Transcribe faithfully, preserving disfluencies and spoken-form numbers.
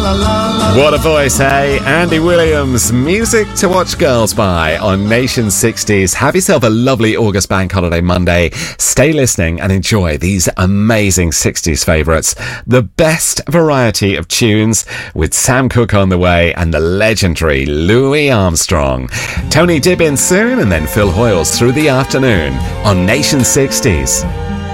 What a voice, hey? Andy Williams, music to watch girls by on Nation sixties. Have yourself a lovely August Bank Holiday Monday. Stay listening and enjoy these amazing sixties favourites. The best variety of tunes with Sam Cooke on the way and the legendary Louis Armstrong. Tony Dibbins soon and then Phil Hoyles through the afternoon on Nation sixties.